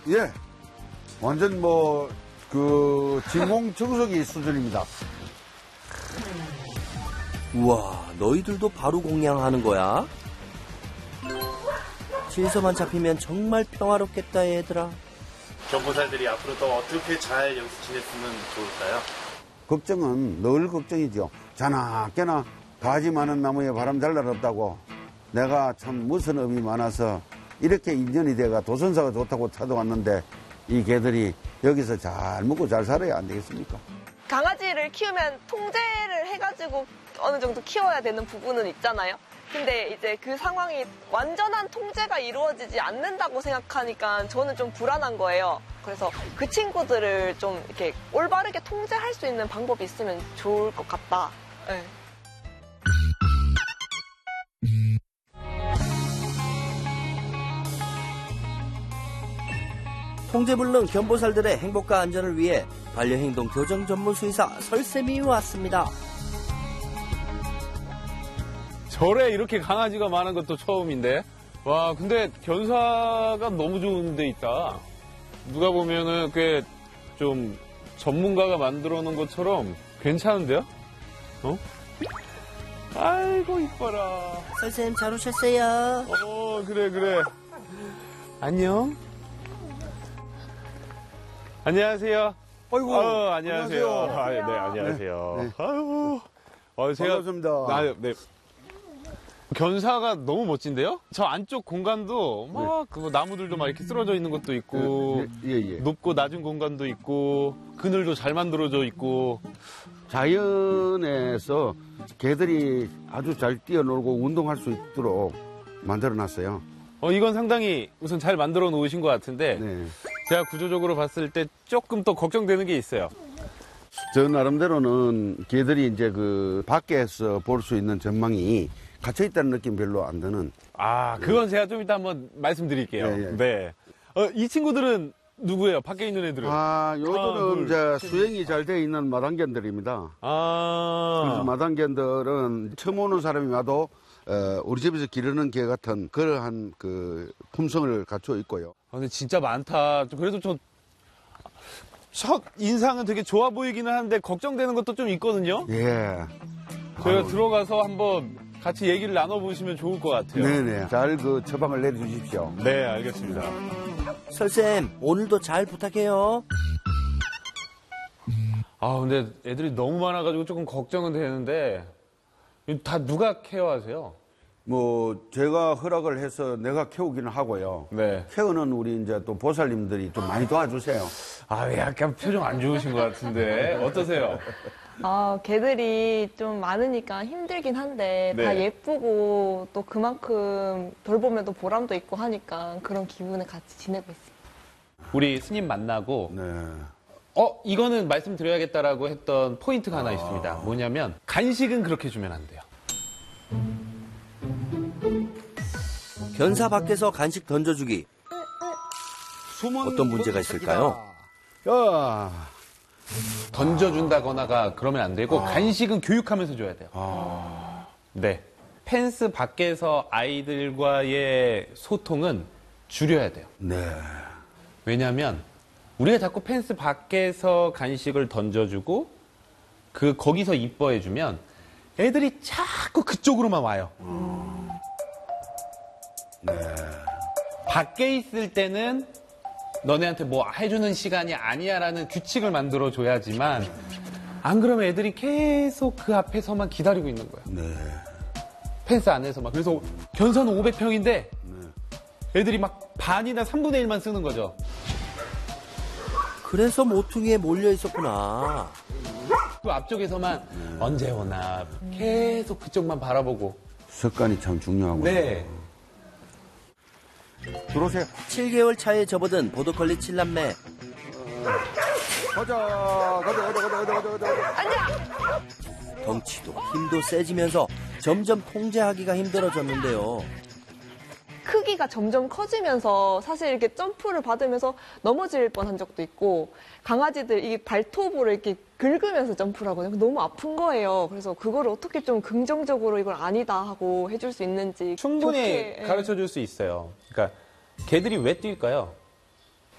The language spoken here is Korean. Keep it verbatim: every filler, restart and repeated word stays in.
예. 완전 뭐, 그, 진공청소기 수준입니다. 우와, 너희들도 바로 공양하는 거야? 질서만 잡히면 정말 평화롭겠다, 얘들아. 견보살들이 앞으로 더 어떻게 잘 여기서 지냈으면 좋을까요? 걱정은 늘 걱정이죠. 자나 깨나 가지 많은 나무에 바람 잘 날았다고 내가 참 무슨 업이 많아서 이렇게 인연이 돼가 도선사가 좋다고 찾아왔는데 이 개들이 여기서 잘 먹고 잘 살아야 안 되겠습니까? 강아지를 키우면 통제를 해가지고 어느 정도 키워야 되는 부분은 있잖아요. 근데 이제 그 상황이 완전한 통제가 이루어지지 않는다고 생각하니까 저는 좀 불안한 거예요. 그래서 그 친구들을 좀 이렇게 올바르게 통제할 수 있는 방법이 있으면 좋을 것 같다. 네. 통제불능 견보살들의 행복과 안전을 위해 반려행동 교정 전문 수의사 설쌤이 왔습니다. 절에 이렇게 강아지가 많은 것도 처음인데. 와, 근데 견사가 너무 좋은 데 있다. 누가 보면은 꽤 좀 전문가가 만들어 놓은 것처럼 괜찮은데요? 어? 아이고, 이뻐라. 설쌤 잘 오셨어요. 어, 그래, 그래. 안녕. 안녕하세요. 아이고. 어, 안녕하세요. 안녕하세요. 아, 네, 안녕하세요. 네, 네. 아유. 어, 제가. 반갑습니다. 아, 네. 견사가 너무 멋진데요? 저 안쪽 공간도 막 네. 그 나무들도 막 이렇게 쓰러져 있는 것도 있고 예, 예, 예. 높고 낮은 공간도 있고 그늘도 잘 만들어져 있고 자연에서 개들이 아주 잘 뛰어놀고 운동할 수 있도록 만들어놨어요. 어, 이건 상당히 우선 잘 만들어 놓으신 것 같은데 네. 제가 구조적으로 봤을 때 조금 더 걱정되는 게 있어요. 저 나름대로는 개들이 이제 그 밖에서 볼 수 있는 전망이 갇혀 있다는 느낌 별로 안 드는. 아, 그건 제가 좀 이따 한번 말씀드릴게요. 예, 예. 네. 어, 이 친구들은 누구예요? 밖에 있는 애들은? 아, 요들은 하나, 이제 둘, 수행이 잘 돼 있는 마당견들입니다. 아. 그래서 마당견들은 처음 오는 사람이 와도 어, 우리 집에서 기르는 개 같은 그러한 그 품성을 갖추어 있고요. 아, 근데 진짜 많다. 좀 그래도 좀 첫 인상은 되게 좋아 보이기는 한데 걱정되는 것도 좀 있거든요. 예. 저희가 아유. 들어가서 한번 같이 얘기를 나눠보시면 좋을 것 같아요. 네네. 잘 그 처방을 내려주십시오. 네, 알겠습니다. 설쌤, 오늘도 잘 부탁해요. 아, 근데 애들이 너무 많아가지고 조금 걱정은 되는데 이거 다 누가 케어하세요? 뭐 제가 허락을 해서 내가 키우기는 하고요. 네. 케어는 우리 이제 또 보살님들이 좀 많이 도와주세요. 아, 약간 표정 안 좋으신 것 같은데 어떠세요? 아, 개들이 좀 많으니까 힘들긴 한데 다 네. 예쁘고 또 그만큼 돌보면 또 보람도 있고 하니까 그런 기분에 같이 지내고 있습니다. 우리 스님 만나고 네. 어, 이거는 말씀드려야겠다라고 했던 포인트가 하나 있습니다. 뭐냐면 간식은 그렇게 주면 안 돼요. 견사 밖에서 간식 던져주기. 어떤 문제가 있을까요? 야. 던져준다거나가 그러면 안 되고 간식은 교육하면서 줘야 돼요. 아. 네. 펜스 밖에서 아이들과의 소통은 줄여야 돼요. 네. 왜냐하면 우리가 자꾸 펜스 밖에서 간식을 던져주고 그 거기서 이뻐해주면 애들이 자꾸 그쪽으로만 와요. 네. 밖에 있을 때는 너네한테 뭐 해주는 시간이 아니야라는 규칙을 만들어줘야지만 안 그러면 애들이 계속 그 앞에서만 기다리고 있는 거야. 네. 펜스 안에서만. 그래서 견사는 오백 평인데 애들이 막 반이나 삼분의 일만 쓰는 거죠. 그래서 모퉁이에 몰려 있었구나. 그 앞쪽에서만 언제 오나 계속 그쪽만 바라보고. 습관이 참 중요하고요. 네. 들어오세요. 칠 개월 차에 접어든 보더컬리 칠남매. 가자. 가자, 가자, 가자, 가자, 가자, 가자. 덩치도 힘도 세지면서 점점 통제하기가 힘들어졌는데요. 크기가 점점 커지면서 사실 이렇게 점프를 받으면서 넘어질 뻔한 적도 있고 강아지들 이 발톱으로 이렇게 긁으면서 점프를 하거든요. 너무 아픈 거예요. 그래서 그걸 어떻게 좀 긍정적으로 이걸 아니다 하고 해줄 수 있는지 충분히 좋게, 예. 가르쳐 줄 수 있어요. 그러니까 개들이 왜 뛸까요?